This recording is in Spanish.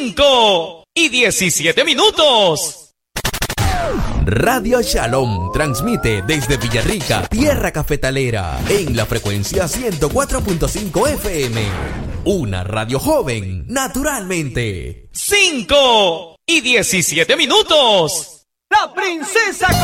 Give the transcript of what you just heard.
5:17. Radio Shalom transmite desde Villarrica, tierra cafetalera, en la frecuencia 104.5 FM. Una radio joven, naturalmente. 5:17. La princesa